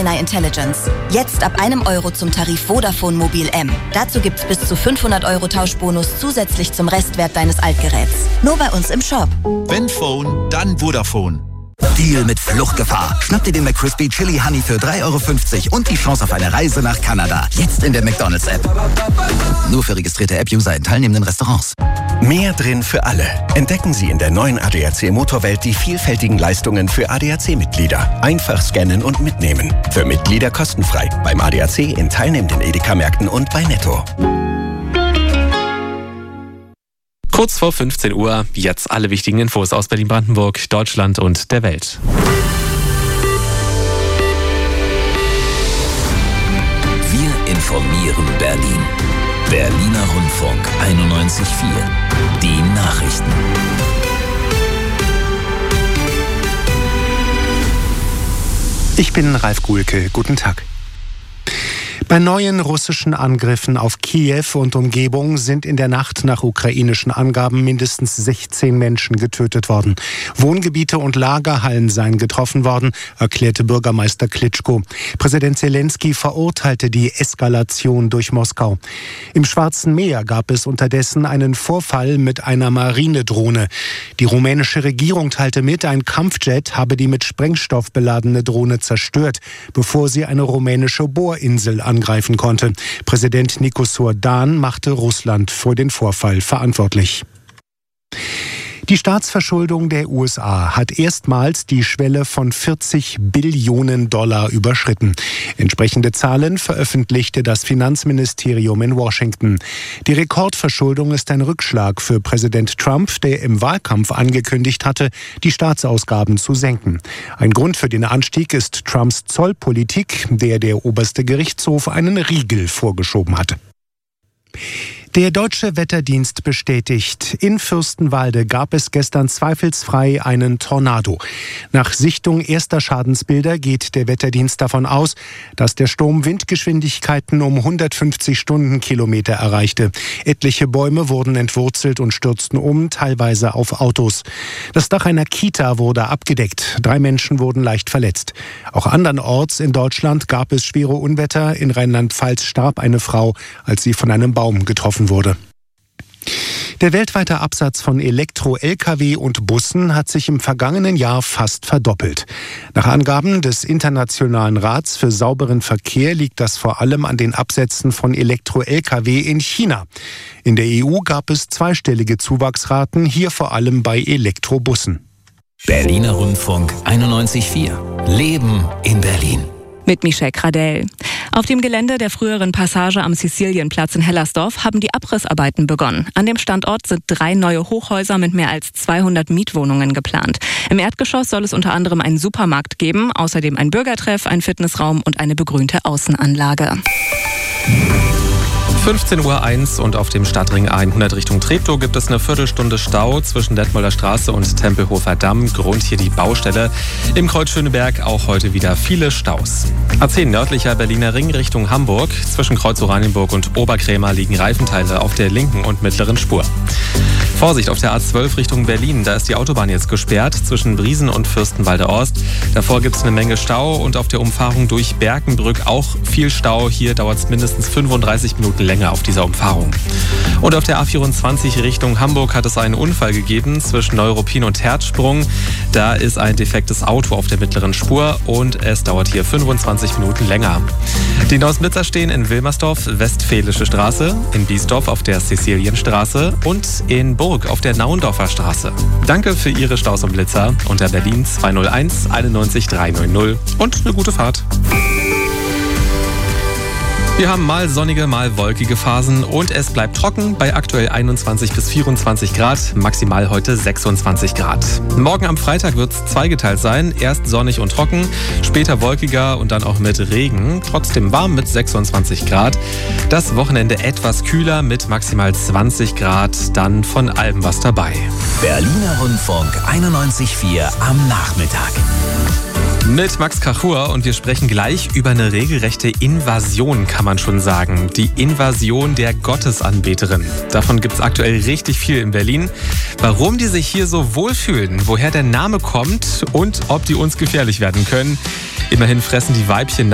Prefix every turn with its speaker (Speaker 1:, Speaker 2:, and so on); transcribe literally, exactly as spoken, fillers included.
Speaker 1: Gemini Intelligence. Jetzt ab einem Euro zum Tarif Vodafone Mobil M. Dazu gibt's bis zu fünfhundert Euro Tauschbonus zusätzlich zum Restwert deines Altgeräts. Nur bei uns im Shop.
Speaker 2: Wenn Phone, dann Vodafone.
Speaker 3: Deal mit Fluchtgefahr. Schnapp dir den McCrispy Chili Honey für drei Euro fünfzig und die Chance auf eine Reise nach Kanada. Jetzt in der McDonald's-App. Nur für registrierte App-User in teilnehmenden Restaurants.
Speaker 4: Mehr drin für alle. Entdecken Sie in der neuen A D A C Motorwelt die vielfältigen Leistungen für A D A C-Mitglieder. Einfach scannen und mitnehmen. Für Mitglieder kostenfrei. Beim A D A C in teilnehmenden Edeka-Märkten und bei Netto.
Speaker 5: Kurz vor fünfzehn Uhr, jetzt alle wichtigen Infos aus Berlin-Brandenburg, Deutschland und der Welt.
Speaker 6: Wir informieren Berlin. Berliner Rundfunk einundneunzig Komma vier. Die Nachrichten.
Speaker 7: Ich bin Ralf Guhlke. Guten Tag. Bei neuen russischen Angriffen auf Kiew und Umgebung sind in der Nacht nach ukrainischen Angaben mindestens sechzehn Menschen getötet worden. Wohngebiete und Lagerhallen seien getroffen worden, erklärte Bürgermeister Klitschko. Präsident Zelensky verurteilte die Eskalation durch Moskau. Im Schwarzen Meer gab es unterdessen einen Vorfall mit einer Marinedrohne. Die rumänische Regierung teilte mit, ein Kampfjet habe die mit Sprengstoff beladene Drohne zerstört, bevor sie eine rumänische Bohrinsel angreifen konnte. Präsident Nicosur Dan machte Russland für den Vorfall verantwortlich. Die Staatsverschuldung der U S A hat erstmals die Schwelle von vierzig Billionen Dollar überschritten. Entsprechende Zahlen veröffentlichte das Finanzministerium in Washington. Die Rekordverschuldung ist ein Rückschlag für Präsident Trump, der im Wahlkampf angekündigt hatte, die Staatsausgaben zu senken. Ein Grund für den Anstieg ist Trumps Zollpolitik, der der oberste Gerichtshof einen Riegel vorgeschoben hatte. Der Deutsche Wetterdienst bestätigt, in Fürstenwalde gab es gestern zweifelsfrei einen Tornado. Nach Sichtung erster Schadensbilder geht der Wetterdienst davon aus, dass der Sturm Windgeschwindigkeiten um hundertfünfzig Stundenkilometer erreichte. Etliche Bäume wurden entwurzelt und stürzten um, teilweise auf Autos. Das Dach einer Kita wurde abgedeckt. Drei Menschen wurden leicht verletzt. Auch andernorts in Deutschland gab es schwere Unwetter. In Rheinland-Pfalz starb eine Frau, als sie von einem Baum getroffen wurde. Der weltweite Absatz von Elektro-L K W und Bussen hat sich im vergangenen Jahr fast verdoppelt. Nach Angaben des Internationalen Rats für sauberen Verkehr liegt das vor allem an den Absätzen von Elektro-L K W in China. In der E U gab es zweistellige Zuwachsraten, hier vor allem bei Elektrobussen.
Speaker 6: Berliner Rundfunk einundneunzig Komma vier. Leben in Berlin.
Speaker 8: Mit Michelle Cradell. Auf dem Gelände der früheren Passage am Sizilienplatz in Hellersdorf haben die Abrissarbeiten begonnen. An dem Standort sind drei neue Hochhäuser mit mehr als zweihundert Mietwohnungen geplant. Im Erdgeschoss soll es unter anderem einen Supermarkt geben, außerdem ein Bürgertreff, ein Fitnessraum und eine begrünte Außenanlage.
Speaker 5: fünfzehn Uhr eins und auf dem Stadtring A hundert Richtung Treptow gibt es eine Viertelstunde Stau zwischen Detmolder Straße und Tempelhofer Damm. Grund hier die Baustelle. Im Kreuz Schöneberg auch heute wieder viele Staus. A zehn nördlicher Berliner Ring Richtung Hamburg. Zwischen Kreuz Oranienburg und Oberkrämer liegen Reifenteile auf der linken und mittleren Spur. Vorsicht auf der A zwölf Richtung Berlin, da ist die Autobahn jetzt gesperrt zwischen Briesen und Fürstenwalde-Ost. Davor gibt es eine Menge Stau und auf der Umfahrung durch Berkenbrück auch viel Stau. Hier dauert es mindestens fünfunddreißig Minuten länger auf dieser Umfahrung. Und auf der A vierundzwanzig Richtung Hamburg hat es einen Unfall gegeben zwischen Neuruppin und Herzsprung. Da ist ein defektes Auto auf der mittleren Spur und es dauert hier fünfundzwanzig Minuten länger. Die Neuss-Blitzer stehen in Wilmersdorf, Westfälische Straße, in Biesdorf auf der Cäcilienstraße und in Burg auf der Nauendorfer Straße. Danke für Ihre Staus und Blitzer unter Berlin zwei null eins einundneunzig dreihundert und eine gute Fahrt. Wir haben mal sonnige, mal wolkige Phasen und es bleibt trocken bei aktuell einundzwanzig bis vierundzwanzig Grad, maximal heute sechsundzwanzig Grad. Morgen am Freitag wird es zweigeteilt sein, erst sonnig und trocken, später wolkiger und dann auch mit Regen, trotzdem warm mit sechsundzwanzig Grad. Das Wochenende etwas kühler mit maximal zwanzig Grad, dann von allem was dabei.
Speaker 6: Berliner Rundfunk einundneunzig Komma vier am Nachmittag.
Speaker 5: Mit Max Kachur und wir sprechen gleich über eine regelrechte Invasion, kann man schon sagen. Die Invasion der Gottesanbeterin. Davon gibt es aktuell richtig viel in Berlin. Warum die sich hier so wohlfühlen, woher der Name kommt und ob die uns gefährlich werden können. Immerhin fressen die Weibchen